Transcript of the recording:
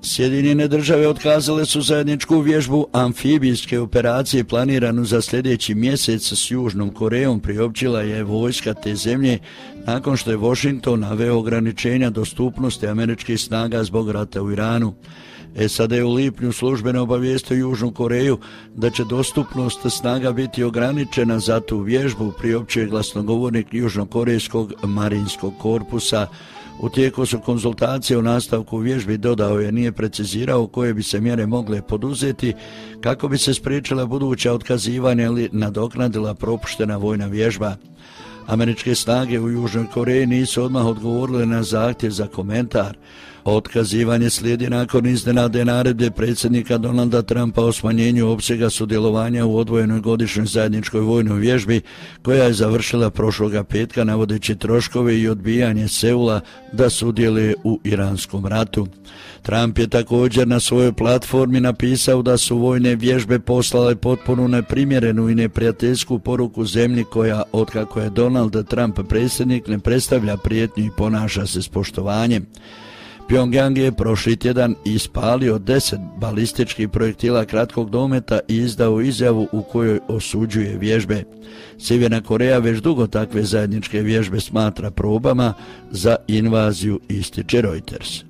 Sjedinjene države otkazale su zajedničku vježbu amfibijske operacije planiranu za sljedeći mjesec s Južnom Korejom, priopćila je vojska te zemlje nakon što je Washington naveo ograničenja dostupnosti američkih snaga zbog rata u Iranu. SAD je u lipnju službeno obavijestio Južnu Koreju da će dostupnost snaga biti ograničena za tu vježbu, priopćio je glasnogovornik Južnokorejskog marinskog korpusa. U tijeku su konzultacije o nastavku vježbi, dodao je, nije precizirao koje bi se mjere mogle poduzeti kako bi se spriječila buduća otkazivanja ili nadoknadila propuštena vojna vježba. Američke snage u Južnoj Koreji nisu odmah odgovorile na zahtjev za komentar. Otkazivanje slijedi nakon iznenadne naredbe predsjednika Donalda Trumpa o smanjenju opsega sudjelovanja u odvojenoj godišnjoj zajedničkoj vojnoj vježbi koja je završila prošloga petka navodeći troškove i odbijanje Seula da sudjeluje u iranskom ratu. Trump je također na svojoj platformi napisao da su vojne vježbe poslale potpuno neprimjerenu i neprijateljsku poruku zemlji koja, otkako je Donald Trump predsjednik, ne predstavlja prijetnju i ponaša se s poštovanjem. Pjongjang je prošli tjedan ispalio 10 balističkih projektila kratkog dometa i izdao izjavu u kojoj osuđuje vježbe. Sjeverna Koreja već dugo takve zajedničke vježbe smatra probama za invaziju, ističe Reuters.